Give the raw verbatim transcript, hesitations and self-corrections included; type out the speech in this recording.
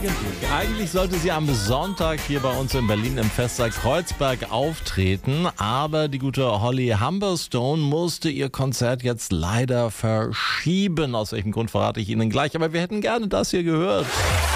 Eigentlich, eigentlich sollte sie am Sonntag hier bei uns in Berlin im Festsaal Kreuzberg auftreten, aber die gute Holly Humberstone musste ihr Konzert jetzt leider verschieben. Aus welchem Grund verrate ich Ihnen gleich, aber wir hätten gerne das hier gehört.